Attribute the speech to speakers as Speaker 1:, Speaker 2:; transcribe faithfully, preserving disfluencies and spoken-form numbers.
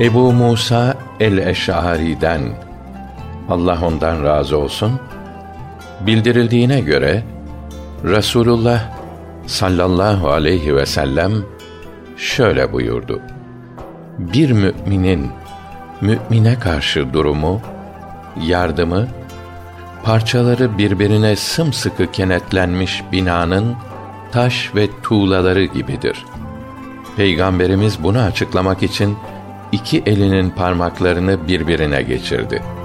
Speaker 1: Ebu Musa el-Eş'ari'den, Allah ondan razı olsun, bildirildiğine göre Resulullah sallallahu aleyhi ve sellem şöyle buyurdu: Bir müminin mümine karşı durumu, yardımı, parçaları birbirine sımsıkı kenetlenmiş binanın taş ve tuğlaları gibidir. Peygamberimiz bunu açıklamak için iki elinin parmaklarını birbirine geçirdi.